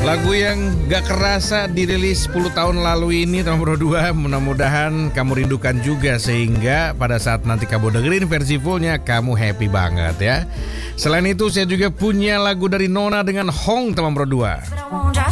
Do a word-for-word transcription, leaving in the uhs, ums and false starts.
Lagu yang gak kerasa dirilis sepuluh tahun lalu ini nomor dua, mudah-mudahan kamu rindukan juga sehingga pada saat nanti kamu dengerin versi fullnya kamu happy banget ya. Selain itu saya juga punya lagu dari Nona dengan Hong nomor dua.